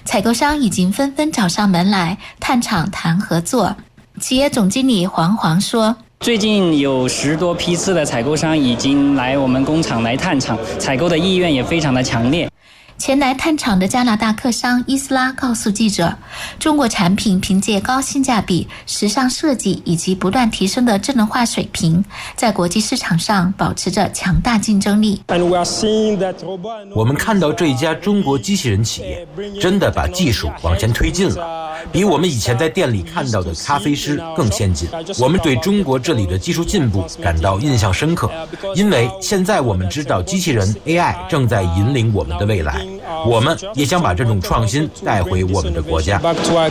采购商已经纷纷找上门来探厂谈合作。企业总经理黄黄说， 最近有10多批次的采购商已经来我们工厂来探厂，采购的意愿也非常的强烈。 前来探厂的加拿大客商伊斯拉告诉记者，中国产品凭借高性价比、时尚设计以及不断提升的智能化水平，在国际市场上保持着强大竞争力。 我们看到这一家中国机器人企业真的把技术往前推进了，比我们以前在店里看到的咖啡师更先进。我们对中国这里的技术进步感到印象深刻，因为现在我们知道机器人 AI 正在引领我们的未来，我们也想把这种创新带回我们的国家。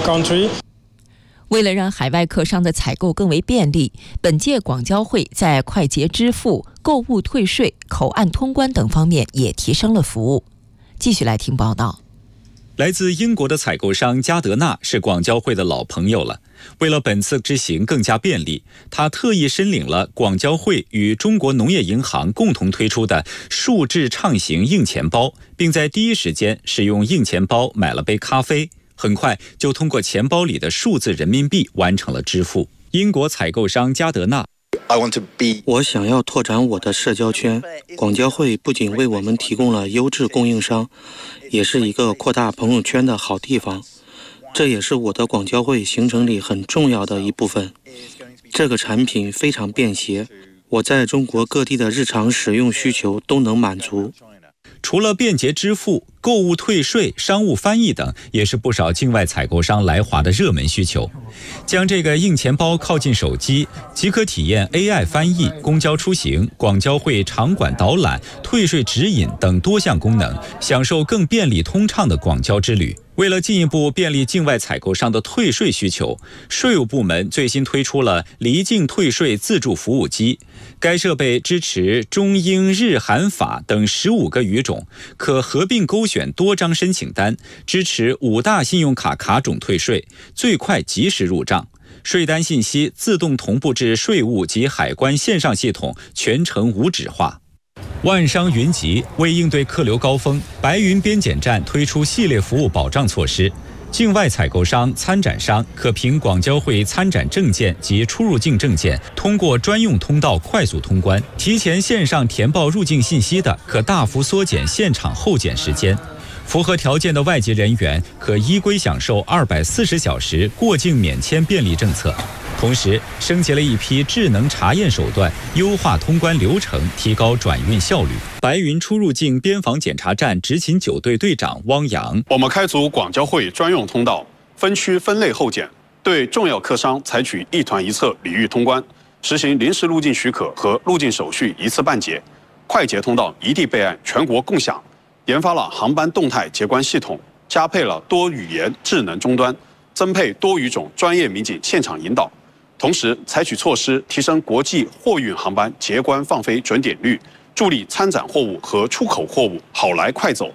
为了让海外客商的采购更为便利，本届广交会在快捷支付、购物退税、口岸通关等方面也提升了服务。继续来听报道。 来自英国的采购商加德纳是广交会的老朋友了。为了本次之行更加便利，他特意申领了广交会与中国农业银行共同推出的数字畅行硬钱包，并在第一时间使用硬钱包买了杯咖啡，很快就通过钱包里的数字人民币完成了支付。英国采购商加德纳， 我想要拓展我的社交圈，广交会不仅为我们提供了优质供应商，也是一个扩大朋友圈的好地方。这也是我的广交会行程里很重要的一部分。这个产品非常便携，我在中国各地的日常使用需求都能满足。 除了便捷支付、购物退税、商务翻译等，也是不少境外采购商来华的热门需求。将这个硬钱包靠近手机，即可体验 AI 翻译、公交出行、广交会场馆导览、退税指引等多项功能，享受更便利通畅的广交之旅。为了进一步便利境外采购商的退税需求，税务部门最新推出了离境退税自助服务机。该设备支持中英日韩法等15个语种，可合并勾选多张申请单，支持5大信用卡卡种退税，最快及时入账。税单信息自动同步至税务及海关线上系统，全程无纸化。万商云集，为应对客流高峰，白云边检站推出系列服务保障措施。境外采购商、参展商可凭广交会参展证件及出入境证件，通过专用通道快速通关。提前线上填报入境信息的，可大幅缩减现场候检时间。符合条件的外籍人员可依规享受240小时过境免签便利政策。同时，升级了一批智能查验手段，优化通关流程，提高转运效率。白云出入境边防检查站执勤9队队长汪洋： 我们开足广交会专用通道，分区分类候检，对重要客商采取一团一策礼遇通关，实行临时入境许可和入境手续一次办结，快捷通道一地备案，全国共享。研发了航班动态结关系统，加配了多语言智能终端，增配多语种专业民警现场引导。同时采取措施提升国际货运航班结关放飞准点率，助力参展货物和出口货物好来快走。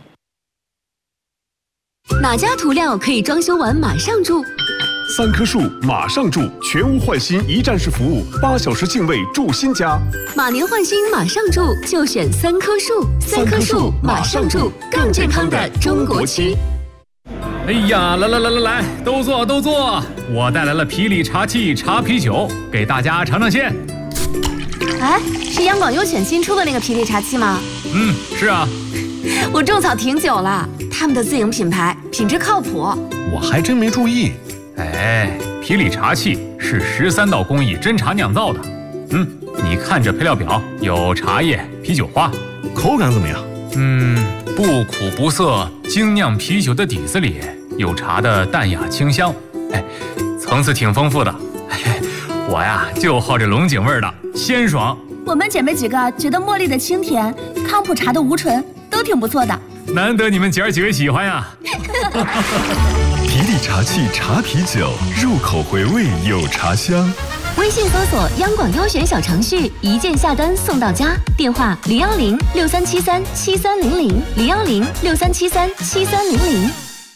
哪家涂料可以装修完马上住 ？3棵树马上住，全屋换新一站式服务，8小时净位住新家。 马年换新马上住，就选3棵树。3棵树马上住，更健康的中国区。 哎呀，来，都坐！我带来了皮里茶气茶啤酒，给大家尝尝鲜。 哎，是央广优选新出的那个皮里茶气吗？ 是啊。 我种草挺久了，他们的自营品牌，品质靠谱。 我还真没注意。 哎，皮里茶气是13道工艺真茶酿造的。你看这配料表，有茶叶、啤酒花， 口感怎么样？ 不苦不涩，精酿啤酒的底子里有茶的淡雅清香，层次挺丰富的。我呀就好这龙井味的，鲜爽。 我们姐妹几个觉得茉莉的清甜、康普茶的无醇都挺不错的。 难得你们姐儿几个喜欢呀！ 皮里茶气茶啤酒，入口回味有茶香。 微信搜索央广优选小程序，一键下单送到家。电话010-6373-7300，010-6373-7300。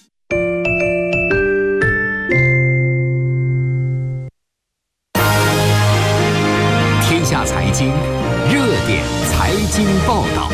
天下财经热点财经报道。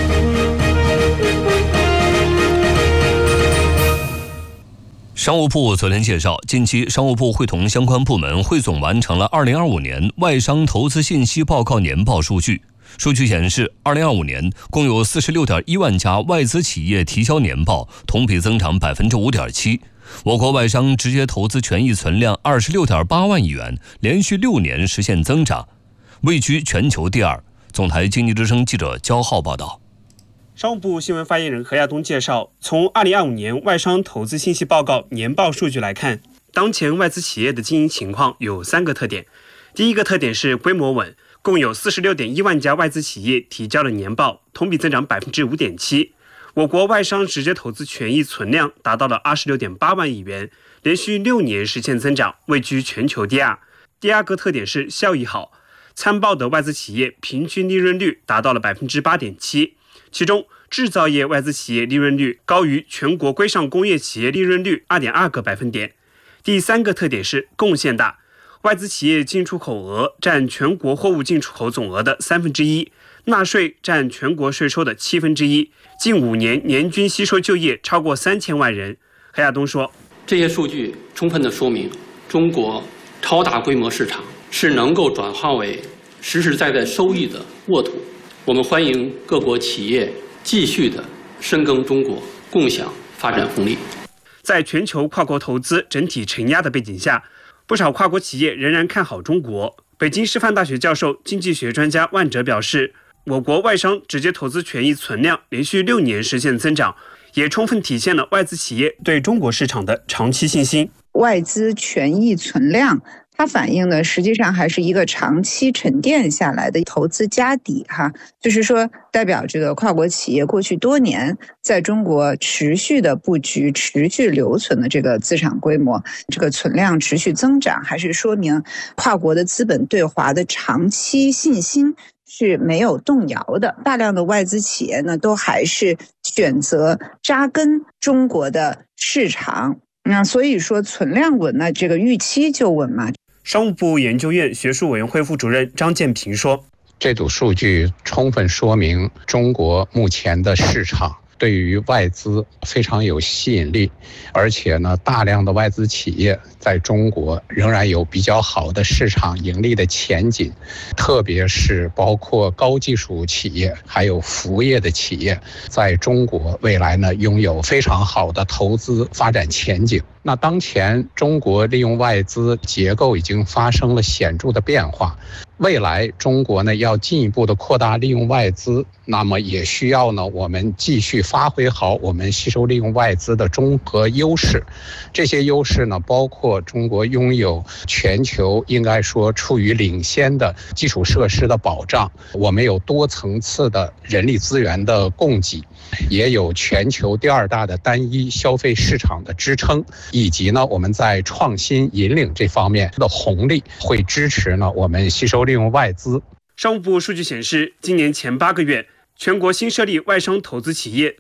商务部昨天介绍，近期商务部会同相关部门汇总完成了2025年外商投资信息报告年报数据。数据显示，2025年共有46.1万家外资企业提交年报，同比增长 5.7%。我国外商直接投资权益存量 26.8万亿元，连续6年实现增长，位居全球第2。总台经济之声记者焦浩报道。 商务部新闻发言人何亚东介绍，从2025年外商投资信息报告年报数据来看，当前外资企业的经营情况有3个特点。第一个特点是规模稳，共有46.1万家外资企业提交了年报，同比增长 5.7%。我国外商直接投资权益存量达到了 26.8 万亿元，连续6年实现增长，位居全球第2。第二个特点是效益好，参报的外资企业平均利润率达到了 8.7%， 其中制造业外资企业利润率高于全国规上工业企业利润率 2.2 个百分点。第三个特点是贡献大，外资企业进出口额占全国货物进出口总额的1/3，纳税占全国税收的1/7，近5年年均吸收就业超过3000万人。何亚东说， 这些数据充分地说明，中国超大规模市场是能够转化为实实在在收益的沃土。我们欢迎各国企业继续地深耕中国，共享发展红利。 在全球跨国投资整体承压的背景下，不少跨国企业仍然看好中国。北京师范大学教授、经济学专家万哲表示，我国外商直接投资权益存量连续6年实现增长，也充分体现了外资企业对中国市场的长期信心。 外资权益存量，它反映的实际上还是一个长期沉淀下来的投资家底就是说代表这个跨国企业过去多年在中国持续的布局、持续留存的这个资产规模，这个存量持续增长，还是说明跨国的资本对华的长期信心是没有动摇的。大量的外资企业呢，都还是选择扎根中国的市场。所以说存量稳，那这个预期就稳嘛。 商务部研究院学术委员会副主任张建平说， 这组数据充分说明中国目前的市场对于外资非常有吸引力，而且呢，大量的外资企业在中国仍然有比较好的市场盈利的前景，特别是包括高技术企业还有服务业的企业，在中国未来呢拥有非常好的投资发展前景。那当前中国利用外资结构已经发生了显著的变化，未来中国呢要进一步的扩大利用外资，那么也需要呢我们继续发挥好我们吸收利用外资的综合优势。这些优势呢包括中国拥有全球应该说处于领先的基础设施的保障，我们有多层次的人力资源的供给，也有全球第2大的单一消费市场的支撑，以及呢我们在创新引领这方面的红利会支持呢我们吸收利用外资。 商务部数据显示，今年前8个月，全国新设立外商投资企业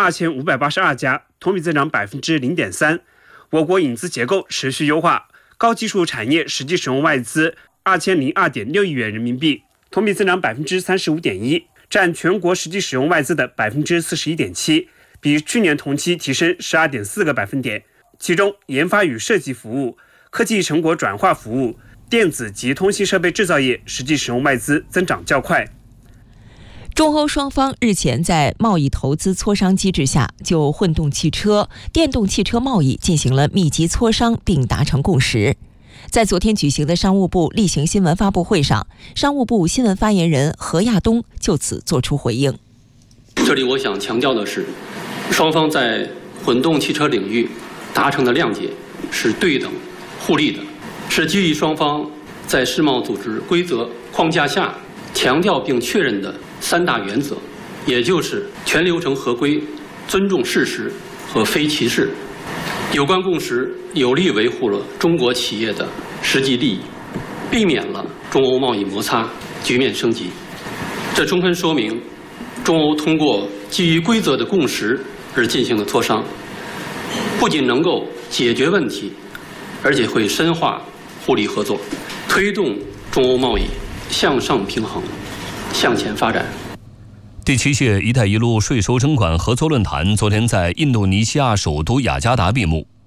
42582家，同比增长 0.3%。我国引资结构持续优化，高技术产业实际使用外资2002.6亿元人民币，同比增长 35.1%， 占全国实际使用外资的 41.7%， 比去年同期提升 12.4个百分点。其中，研发与设计服务、科技成果转化服务、电子及通信设备制造业实际使用外资增长较快。 中欧双方日前在贸易投资磋商机制下，就混动汽车、电动汽车贸易进行了密集磋商，并达成共识。在昨天举行的商务部例行新闻发布会上，商务部新闻发言人何亚东就此作出回应。 这里我想强调的是，双方在混动汽车领域达成的谅解是对等互利的，是基于双方在世贸组织规则框架下强调并确认的3大原则，也就是全流程合规、尊重事实和非歧视。有关共识有力维护了中国企业的实际利益，避免了中欧贸易摩擦局面升级。这充分说明，中欧通过基于规则的共识而进行的磋商，不仅能够解决问题，而且会深化互利合作，推动中欧贸易向上平衡、向前发展。 第7届“一带一路”税收征管合作论坛昨天在印度尼西亚首都雅加达闭幕。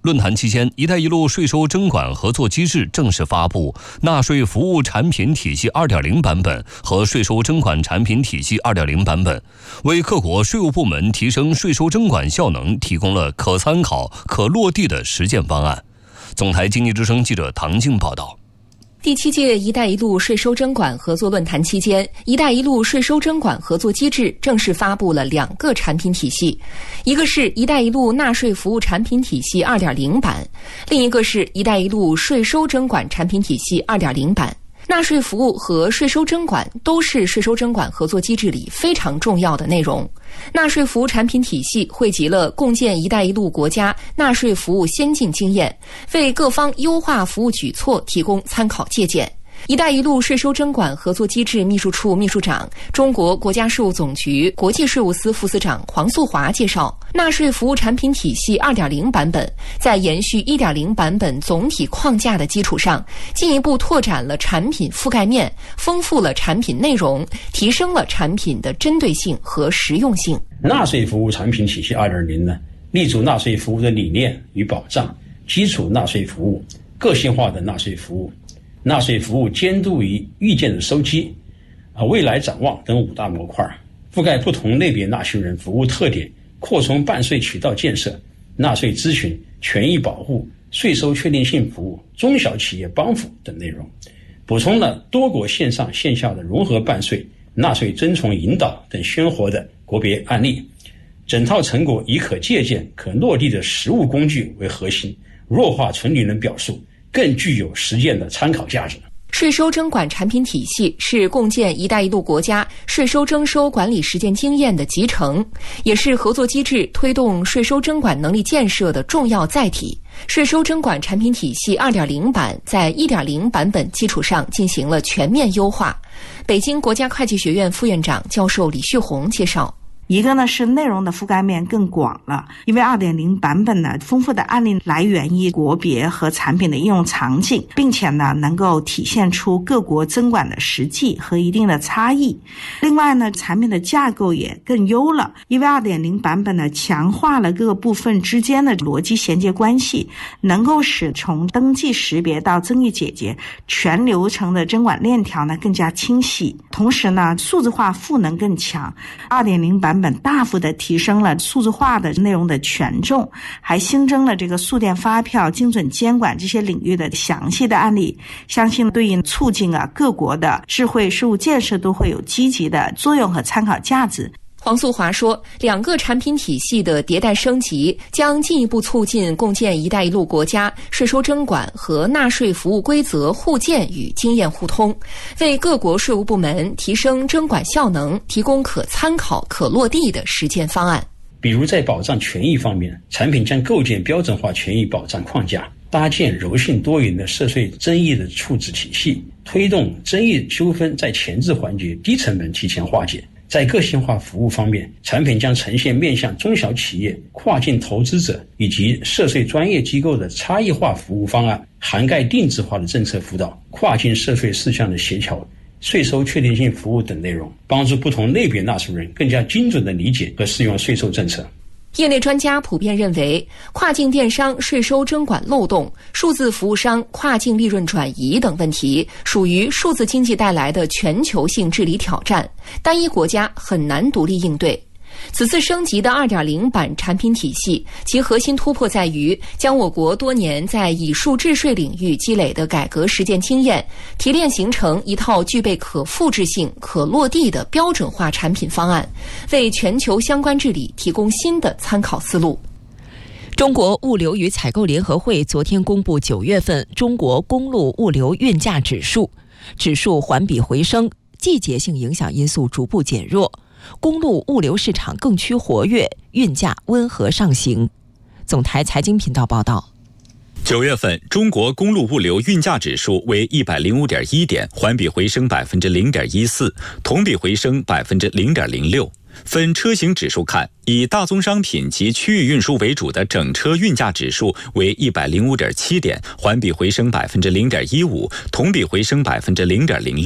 论坛期间，一带一路税收征管合作机制正式发布纳税服务产品体系 2.0 版本和税收征管产品体系 2.0 版本，为各国税务部门提升税收征管效能提供了可参考、可落地的实践方案。总台经济之声记者唐静报道。 第7届“一带一路”税收征管合作论坛期间，“一带一路”税收征管合作机制正式发布了2个产品体系，一个是“一带一路”纳税服务产品体系 2.0 版，另一个是“一带一路”税收征管产品体系 2.0 版。纳税服务和税收征管都是税收征管合作机制里非常重要的内容。纳税服务产品体系汇集了共建“一带一路”国家纳税服务先进经验，为各方优化服务举措提供参考借鉴。“一带一路”税收征管合作机制秘书处秘书长、中国国家税务总局国际税务司副司长黄素华介绍，纳税服务产品体系 2.0 版本在延续 1.0 版本总体框架的基础上，进一步拓展了产品覆盖面，丰富了产品内容，提升了产品的针对性和实用性。 纳税服务产品体系 2.0 呢，立足纳税服务的理念与保障，基础纳税服务、个性化的纳税服务、纳税服务监督与意见的收集、未来展望等5大模块，覆盖不同类别纳税人服务特点，扩充办税渠道建设、纳税咨询、权益保护、税收确定性服务、中小企业帮扶等内容，补充了多国线上线下的融合办税、纳税遵从引导等鲜活的国别案例。整套成果以可借鉴、可落地的实务工具为核心，弱化纯理论表述，更具有实践的参考价值。 税收征管产品体系是共建“一带一路”国家税收征收管理实践经验的集成，也是合作机制推动税收征管能力建设的重要载体。税收征管产品体系 2.0 版在 1.0 版本基础上进行了全面优化。北京国家会计学院副院长教授李旭红介绍， 一个呢是内容的覆盖面更广了，因为 2.0 版本呢丰富的案例来源于国别和产品的应用场景，并且呢能够体现出各国征管的实际和一定的差异。另外呢，产品的架构也更优了，因为 2.0 版本呢强化了各个部分之间的逻辑衔接关系，能够使从登记识别到争议解决全流程的征管链条呢更加清晰。同时呢，数字化赋能更强。2.0 版本大幅的提升了数字化的内容的权重，还新增了这个数电发票、精准监管这些领域的详细的案例，相信对于促进各国的智慧税务建设都会有积极的作用和参考价值。 黄素华说，2个产品体系的迭代升级将进一步促进共建“一带一路”国家税收征管和纳税服务规则互鉴与经验互通，为各国税务部门提升征管效能提供可参考、可落地的实践方案。 比如在保障权益方面，产品将构建标准化权益保障框架，搭建柔性多元的涉税争议的处置体系，推动争议纠纷在前置环节低成本提前化解。在个性化服务方面，产品将呈现面向中小企业、跨境投资者以及涉税专业机构的差异化服务方案，涵盖定制化的政策辅导、跨境涉税事项的协调、税收确定性服务等内容，帮助不同类别纳税人更加精准地理解和适用税收政策。 业内专家普遍认为，跨境电商税收征管漏洞、数字服务商跨境利润转移等问题，属于数字经济带来的全球性治理挑战，单一国家很难独立应对。此次升级的 2.0 版产品体系，其核心突破在于将我国多年在以数治税领域积累的改革实践经验，提炼形成一套具备可复制性、可落地的标准化产品方案，为全球相关治理提供新的参考思路。 中国物流与采购联合会昨天公布9月份中国公路物流运价指数环比回升，季节性影响因素逐步减弱，公路物流市场更趋活跃，运价温和上行。总台财经频道报道 ，9月份中国公路物流运价指数为 105.1 点，环比回升 0.14%， 同比回升 0.06%。分车型指数看，以大宗商品及区域运输为主的整车运价指数为 105.7 点，环比回升 0.15%， 同比回升 0.06%。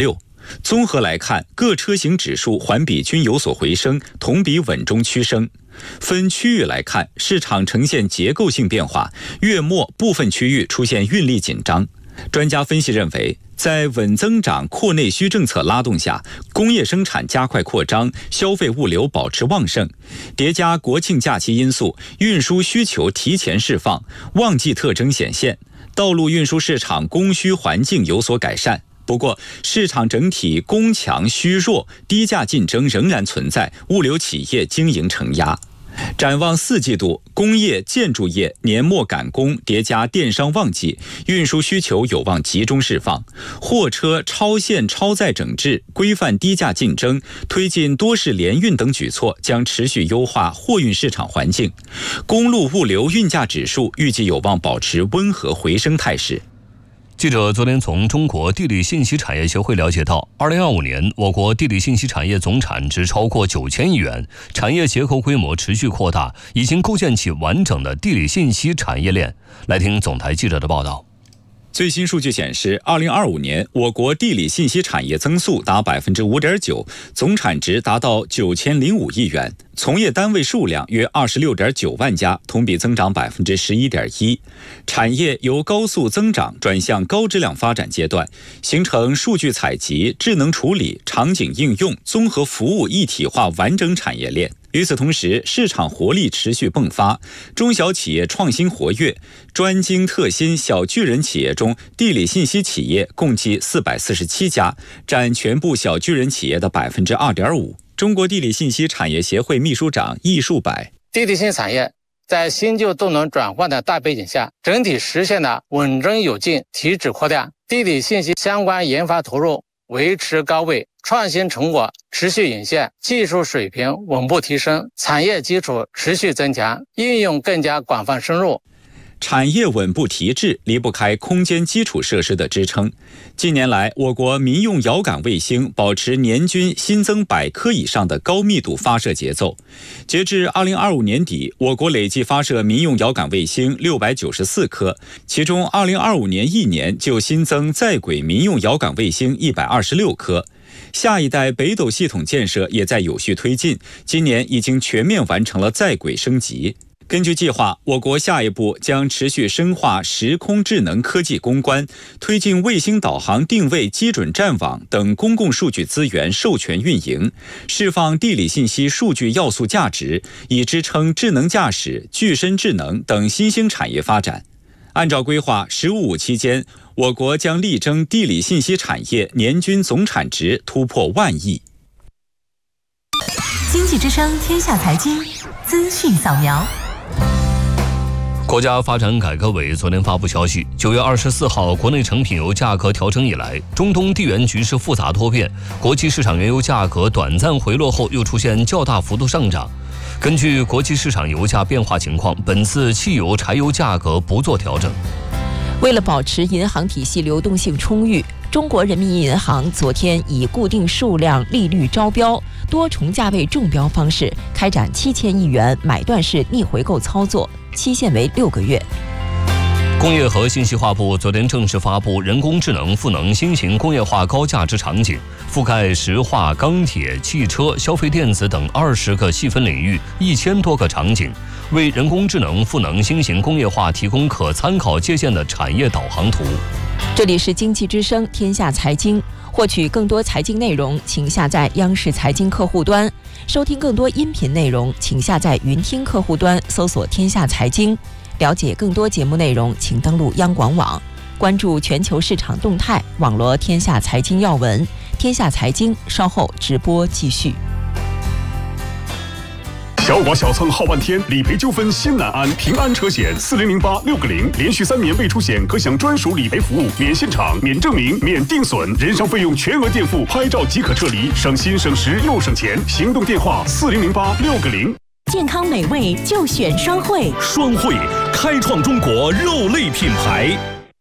综合来看，各车型指数环比均有所回升，同比稳中趋升。分区域来看，市场呈现结构性变化，月末部分区域出现运力紧张。专家分析认为，在稳增长扩内需政策拉动下，工业生产加快扩张，消费物流保持旺盛，叠加国庆假期因素，运输需求提前释放，旺季特征显现，道路运输市场供需环境有所改善。不过，市场整体供强需弱，低价竞争仍然存在，物流企业经营承压。展望4季度，工业建筑业年末赶工，叠加电商旺季，运输需求有望集中释放。货车超限超载整治、规范低价竞争、推进多式联运等举措将持续优化货运市场环境。公路物流运价指数预计有望保持温和回升态势。 记者昨天从中国地理信息产业协会了解到，2025年我国地理信息产业总产值超过9000亿元，产业结构规模持续扩大，已经构建起完整的地理信息产业链。来听总台记者的报道。 最新数据显示，2025年我国地理信息产业增速达 5.9%， 总产值达到9005亿元，从业单位数量约 26.9万家，同比增长 11.1%。产业由高速增长转向高质量发展阶段，形成数据采集、智能处理、场景应用、综合服务一体化完整产业链。与此同时，市场活力持续迸发，中小企业创新活跃，专精特新小巨人企业中，地理信息企业共计447家，占全部小巨人企业的 2.5%。中国地理信息产业协会秘书长易树柏： 地理信息产业在新旧动能转换的大背景下，整体实现了稳中有进、提质扩大，地理信息相关研发投入维持高位，创新成果持续涌现，技术水平稳步提升，产业基础持续增强，应用更加广泛深入。 产业稳步提质离不开空间基础设施的支撑。近年来，我国民用遥感卫星保持年均新增100颗以上的高密度发射节奏。截至2025年底，我国累计发射民用遥感卫星694颗，其中2025年一年就新增在轨民用遥感卫星126颗。下一代北斗系统建设也在有序推进，今年已经全面完成了在轨升级。根据计划，我国下一步将持续深化时空智能科技攻关，推进卫星导航定位基准站网等公共数据资源授权运营，释放地理信息数据要素价值，以支撑智能驾驶、具身智能等新兴产业发展。按照规划，“15+5”期间，我国将力争地理信息产业年均总产值突破1万亿。 经济之声天下财经资讯扫描。 国家发展改革委昨天发布消息，9月24号，国内成品油价格调整以来，中东地缘局势复杂多变，国际市场原油价格短暂回落后又出现较大幅度上涨。根据国际市场油价变化情况，本次汽油、柴油价格不做调整。 为了保持银行体系流动性充裕，中国人民银行昨天以固定数量利率招标、多重价位中标方式开展7000亿元买断式逆回购操作，期限为6个月。 工业和信息化部昨天正式发布人工智能赋能新型工业化高价值场景，覆盖石化、钢铁、汽车、消费电子等20个细分领域1000多个场景，为人工智能赋能新型工业化提供可参考借鉴的产业导航图。 这里是经济之声天下财经，获取更多财经内容，请下载央视财经客户端；收听更多音频内容，请下载云听客户端，搜索天下财经。了解更多节目内容，请登录央广网，关注全球市场动态，网罗天下财经要闻。天下财经稍后直播继续。 小寡小蹭耗半天，理赔纠纷心难安。平安车险4008-6个0，连续3年未出险可享专属理赔服务，免现场、免证明、免定损，人伤费用全额垫付，拍照即可撤离，省心省时又省钱。行动电话4008-6个0。 健康美味就选双汇， 双汇开创中国肉类品牌。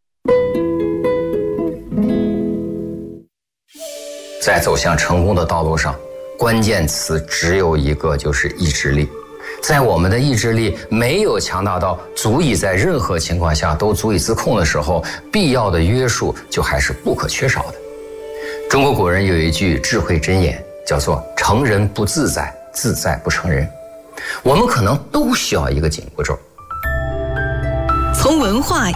在走向成功的道路上，关键词只有一个，就是意志力。在我们的意志力没有强大到足以在任何情况下都足以自控的时候，必要的约束就还是不可缺少的。 中国古人有一句智慧箴言，叫做“成人不自在，自在不成人”。我们可能都需要一个紧箍咒。 从文化、